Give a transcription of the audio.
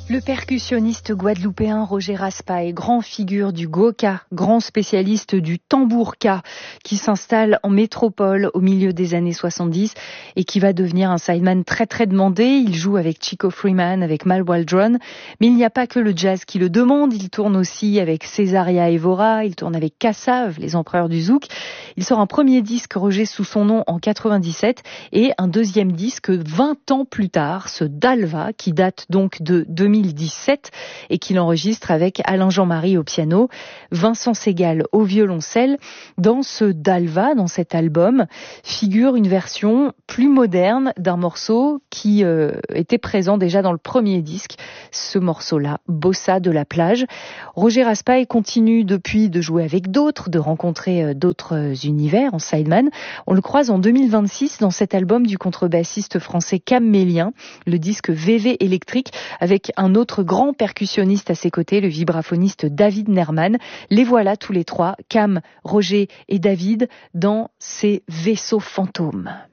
Le percussionniste guadeloupéen Roger Raspail, grand figure du goka, grand spécialiste du tambourka, qui s'installe en métropole au milieu des années 70 et qui va devenir un sideman très très demandé. Il joue avec Chico Freeman, avec Mal Waldron, mais il n'y a pas que le jazz qui le demande. Il tourne aussi avec Cesaria Evora, il tourne avec Kassav, les empereurs du zouk. Il sort un premier disque, Roger, sous son nom en 97 et un deuxième disque 20 ans plus tard, ce Dalva, qui date donc de 2017 et qu'il enregistre avec Alain Jean-Marie au piano, Vincent Segal au violoncelle. Dans ce Dalva, dans cet album, figure une version plus moderne d'un morceau qui était présent déjà dans le premier disque, ce morceau-là, Bossa de la plage. Roger Raspail continue depuis de jouer avec d'autres, de rencontrer d'autres univers en sideman. On le croise en 2026 dans cet album du contrebassiste français Cam Mélien, le disque VV électrique, avec un autre grand percussionniste à ses côtés, le vibraphoniste David Nerman. Les voilà tous les trois, Cam, Roger et David, dans ces vaisseaux fantômes.